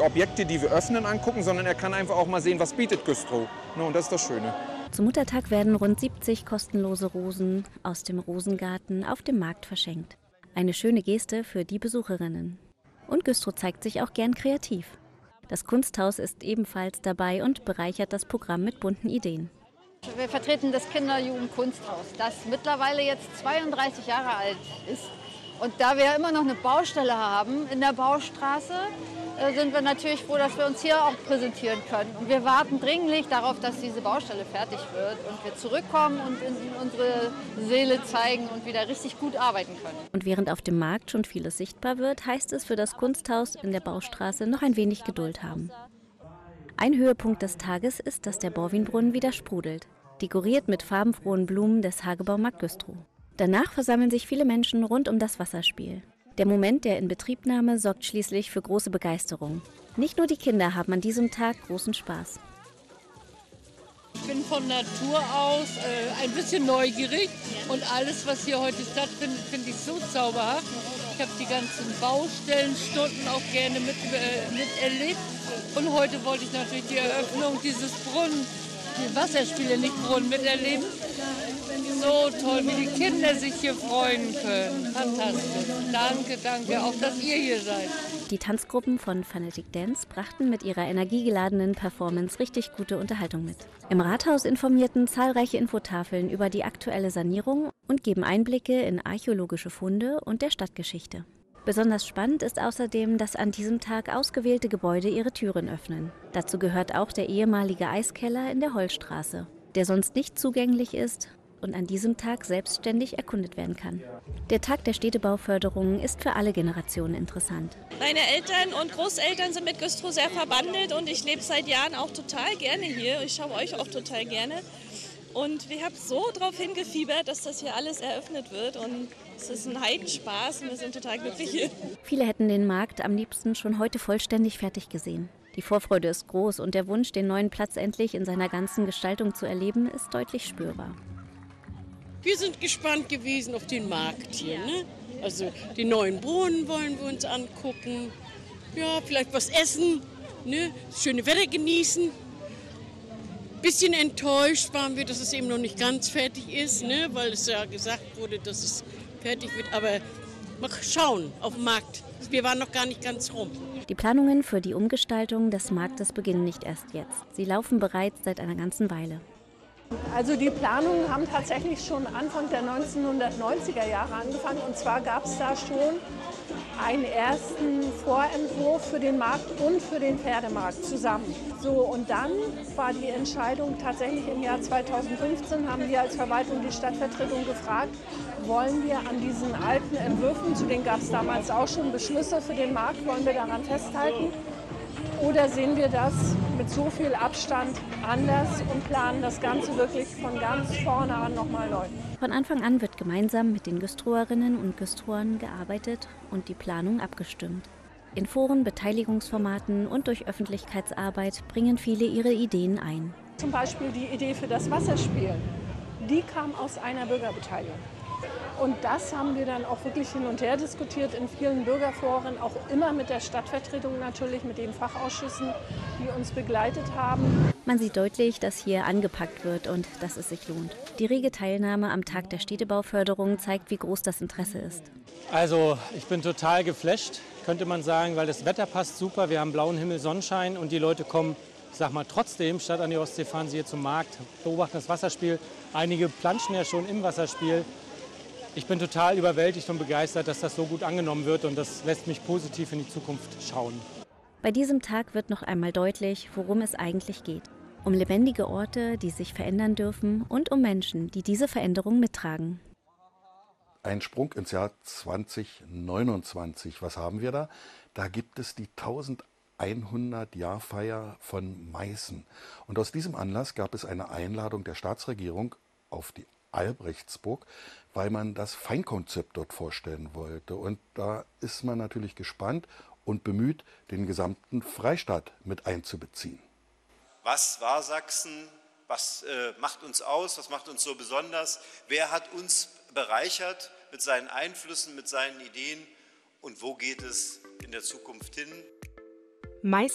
Objekte, die wir öffnen, angucken, sondern er kann einfach auch mal sehen, was bietet Güstrow. Und das ist das Schöne. Zum Muttertag werden rund 70 kostenlose Rosen aus dem Rosengarten auf dem Markt verschenkt. Eine schöne Geste für die Besucherinnen. Und Güstrow zeigt sich auch gern kreativ. Das Kunsthaus ist ebenfalls dabei und bereichert das Programm mit bunten Ideen. Wir vertreten das Kinder-Jugend-Kunsthaus, das mittlerweile jetzt 32 Jahre alt ist. Und da wir immer noch eine Baustelle haben in der Baustraße, sind wir natürlich froh, dass wir uns hier auch präsentieren können. Und wir warten dringlich darauf, dass diese Baustelle fertig wird und wir zurückkommen und in unsere Seele zeigen und wieder richtig gut arbeiten können. Und während auf dem Markt schon vieles sichtbar wird, heißt es für das Kunsthaus in der Baustraße noch ein wenig Geduld haben. Ein Höhepunkt des Tages ist, dass der Borwinbrunnen wieder sprudelt, dekoriert mit farbenfrohen Blumen des Hagebaumarkt Güstrow. Danach versammeln sich viele Menschen rund um das Wasserspiel. Der Moment der Inbetriebnahme sorgt schließlich für große Begeisterung. Nicht nur die Kinder haben an diesem Tag großen Spaß. Ich bin von Natur aus ein bisschen neugierig und alles, was hier heute stattfindet, finde ich so zauberhaft. Ich habe die ganzen Baustellenstunden auch gerne miterlebt. Und heute wollte ich natürlich die Eröffnung dieses Brunnen, die Wasserspiele, nicht Brunnen, miterleben. So toll, wie die Kinder sich hier freuen können. Fantastisch. Danke, danke, auch dass ihr hier seid. Die Tanzgruppen von Fanatic Dance brachten mit ihrer energiegeladenen Performance richtig gute Unterhaltung mit. Im Rathaus informierten zahlreiche Infotafeln über die aktuelle Sanierung und geben Einblicke in archäologische Funde und der Stadtgeschichte. Besonders spannend ist außerdem, dass an diesem Tag ausgewählte Gebäude ihre Türen öffnen. Dazu gehört auch der ehemalige Eiskeller in der Hollstraße, der sonst nicht zugänglich ist und an diesem Tag selbstständig erkundet werden kann. Der Tag der Städtebauförderung ist für alle Generationen interessant. Meine Eltern und Großeltern sind mit Güstrow sehr verbandelt und ich lebe seit Jahren auch total gerne hier. Ich schaue euch auch total gerne. Und wir haben so darauf hingefiebert, dass das hier alles eröffnet wird. Und es ist ein Heidenspaß und wir sind total glücklich hier. Viele hätten den Markt am liebsten schon heute vollständig fertig gesehen. Die Vorfreude ist groß und der Wunsch, den neuen Platz endlich in seiner ganzen Gestaltung zu erleben, ist deutlich spürbar. Wir sind gespannt gewesen auf den Markt hier. Ne? Also den neuen Brunnen wollen wir uns angucken. Ja, vielleicht was essen, ne? Das schöne Wetter genießen. Bisschen enttäuscht waren wir, dass es eben noch nicht ganz fertig ist, ne? Weil es ja gesagt wurde, dass es fertig wird. Aber mal schauen auf dem Markt. Wir waren noch gar nicht ganz rum. Die Planungen für die Umgestaltung des Marktes beginnen nicht erst jetzt. Sie laufen bereits seit einer ganzen Weile. Also die Planungen haben tatsächlich schon Anfang der 1990er Jahre angefangen. Und zwar gab es da schon einen ersten Vorentwurf für den Markt und für den Pferdemarkt zusammen. So, und dann war die Entscheidung tatsächlich im Jahr 2015, haben wir als Verwaltung die Stadtvertretung gefragt, wollen wir an diesen alten Entwürfen, zu denen gab es damals auch schon Beschlüsse für den Markt, wollen wir daran festhalten? Oder sehen wir das mit so viel Abstand anders und planen das Ganze wirklich von ganz vorne an nochmal neu? Von Anfang an wird gemeinsam mit den Güstrowerinnen und Güstrowern gearbeitet und die Planung abgestimmt. In Foren, Beteiligungsformaten und durch Öffentlichkeitsarbeit bringen viele ihre Ideen ein. Zum Beispiel die Idee für das Wasserspiel, die kam aus einer Bürgerbeteiligung. Und das haben wir dann auch wirklich hin und her diskutiert in vielen Bürgerforen, auch immer mit der Stadtvertretung natürlich, mit den Fachausschüssen, die uns begleitet haben. Man sieht deutlich, dass hier angepackt wird und dass es sich lohnt. Die rege Teilnahme am Tag der Städtebauförderung zeigt, wie groß das Interesse ist. Also ich bin total geflasht, könnte man sagen, weil das Wetter passt super. Wir haben blauen Himmel, Sonnenschein und die Leute kommen, ich sag mal trotzdem, statt an die Ostsee fahren sie hier zum Markt, beobachten das Wasserspiel. Einige planschen ja schon im Wasserspiel. Ich bin total überwältigt und begeistert, dass das so gut angenommen wird und das lässt mich positiv in die Zukunft schauen. Bei diesem Tag wird noch einmal deutlich, worum es eigentlich geht. Um lebendige Orte, die sich verändern dürfen und um Menschen, die diese Veränderung mittragen. Ein Sprung ins Jahr 2029. Was haben wir da? Da gibt es die 1100-Jahr-Feier von Meißen. Und aus diesem Anlass gab es eine Einladung der Staatsregierung auf die Albrechtsburg, weil man das Feinkonzept dort vorstellen wollte. Und da ist man natürlich gespannt und bemüht, den gesamten Freistaat mit einzubeziehen. Was war Sachsen? Was macht uns aus? Was macht uns so besonders? Wer hat uns bereichert mit seinen Einflüssen, mit seinen Ideen? Und wo geht es in der Zukunft hin? Meißen